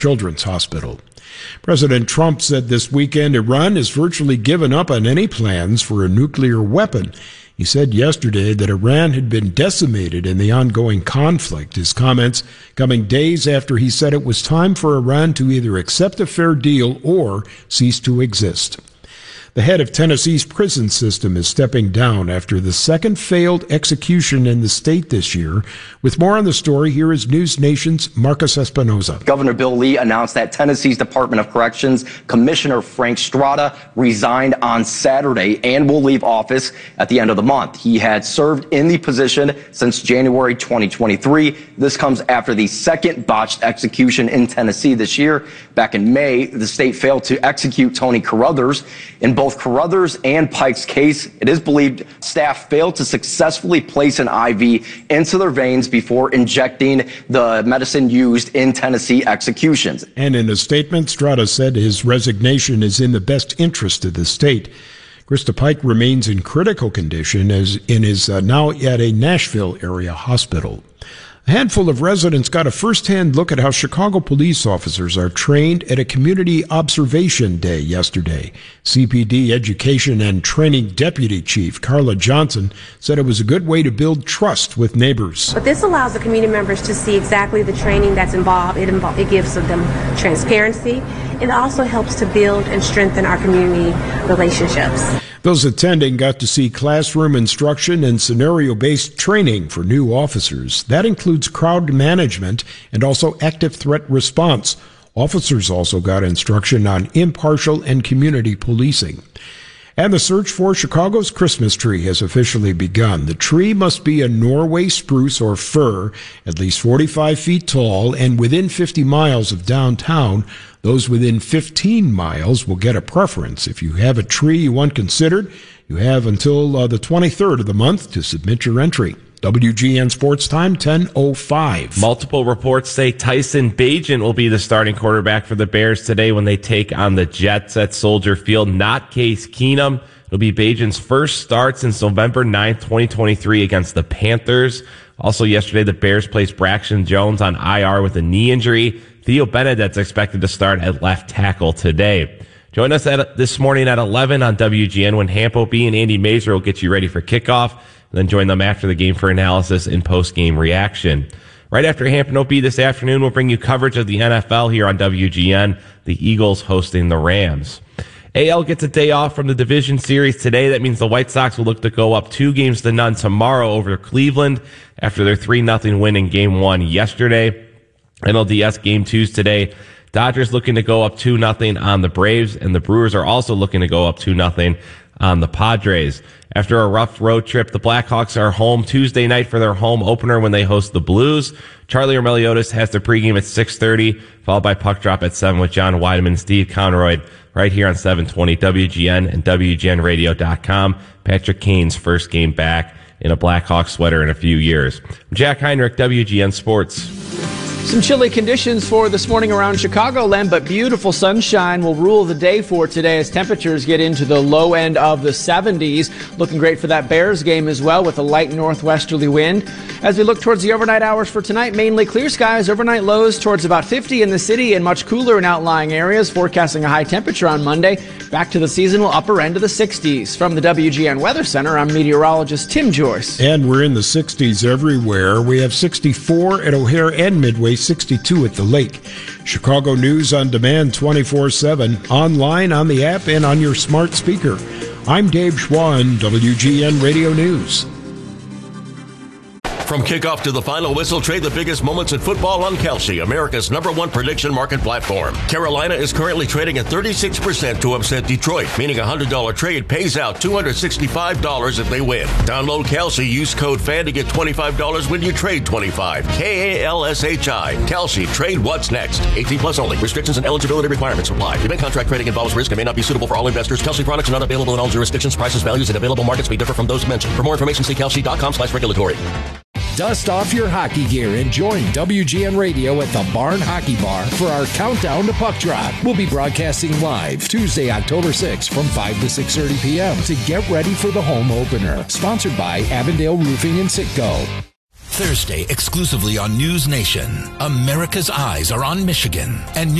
Children's Hospital. President Trump said this weekend Iran has virtually given up on any plans for a nuclear weapon. He said yesterday that Iran had been decimated in the ongoing conflict. His comments coming days after he said it was time for Iran to either accept a fair deal or cease to exist. The head of Tennessee's prison system is stepping down after the second failed execution in the state this year. With more on the story, here is News Nation's Marcus Espinoza. Governor Bill Lee announced that Tennessee's Department of Corrections Commissioner Frank Strada resigned on Saturday and will leave office at the end of the month. He had served in the position since January 2023. This comes after the second botched execution in Tennessee this year. Back in May, the state failed to execute Tony Carruthers. In both Carruthers and Pike's case, it is believed staff failed to successfully place an IV into their veins before injecting the medicine used in Tennessee executions. And in a statement, Strada said his resignation is in the best interest of the state. Krista Pike remains in critical condition and is now at a Nashville area hospital. A handful of residents got a first-hand look at how Chicago police officers are trained at a community observation day yesterday. CPD Education and Training Deputy Chief Carla Johnson said it was a good way to build trust with neighbors. But this allows the community members to see exactly the training that's involved. It gives them transparency. It also helps to build and strengthen our community relationships. Those attending got to see classroom instruction and scenario-based training for new officers. That includes crowd management and also active threat response. Officers also got instruction on impartial and community policing. And the search for Chicago's Christmas tree has officially begun. The tree must be a Norway spruce or fir, at least 45 feet tall, and within 50 miles of downtown. Those within 15 miles will get a preference. If you have a tree you want considered, you have until the 23rd of the month to submit your entry. WGN Sports Time, 10:05. Multiple reports say Tyson Bagent will be the starting quarterback for the Bears today when they take on the Jets at Soldier Field, not Case Keenum. It'll be Bagent's first start since November 9th, 2023 against the Panthers. Also yesterday, the Bears placed Braxton Jones on IR with a knee injury. Theo Benedet's expected to start at left tackle today. Join us this morning at 11 on WGN when Hamp O.B. and Andy Mazer will get you ready for kickoff. And then join them after the game for analysis and post-game reaction. Right after Hamp and O.B. this afternoon, we'll bring you coverage of the NFL here on WGN, the Eagles hosting the Rams. AL gets a day off from the division series today. That means the White Sox will look to go up 2-0 tomorrow over Cleveland after their 3-0 win in Game 1 yesterday. NLDS Game 2's today. Dodgers looking to go up 2-0 on the Braves, and the Brewers are also looking to go up 2-0 on the Padres. After a rough road trip, the Blackhawks are home Tuesday night for their home opener when they host the Blues. Charlie Meliodas has the pregame at 6:30, followed by puck drop at 7 with John Weideman and Steve Conroy right here on 720 WGN and WGNradio.com. Patrick Kane's first game back in a Blackhawks sweater in a few years. I'm Jack Heinrich, WGN Sports. Some chilly conditions for this morning around Chicagoland, but beautiful sunshine will rule the day for today as temperatures get into the low end of the 70s. Looking great for that Bears game as well with a light northwesterly wind. As we look towards the overnight hours for tonight, mainly clear skies, overnight lows towards about 50 in the city and much cooler in outlying areas, forecasting a high temperature on Monday. Back to the seasonal upper end of the 60s. From the WGN Weather Center, I'm meteorologist Tim Joyce. And we're in the 60s everywhere. We have 64 at O'Hare and Midway, 62 at the lake. Chicago News on demand 24/7, online, on the app, and on your smart speaker. I'm Dave Schwann, WGN Radio News. From kickoff to the final whistle, trade the biggest moments in football on Kelsey, America's #1 prediction market platform. Carolina is currently trading at 36% to upset Detroit, meaning a $100 trade pays out $265 if they win. Download Kelsey, use code FAN to get $25 when you trade 25. KALSHI. Kelsey, trade what's next. 18 plus only. Restrictions and eligibility requirements apply. Event contract trading involves risk and may not be suitable for all investors. Kelsey products are not available in all jurisdictions. Prices, values, and available markets may differ from those mentioned. For more information, see kelsey.com/regulatory. Dust off your hockey gear and join WGN Radio at the Barn Hockey Bar for our countdown to puck drop. We'll be broadcasting live Tuesday, October 6th from 5 to 6:30 p.m. to get ready for the home opener. Sponsored by Avondale Roofing and Sitco. Thursday, exclusively on News Nation. America's eyes are on Michigan, and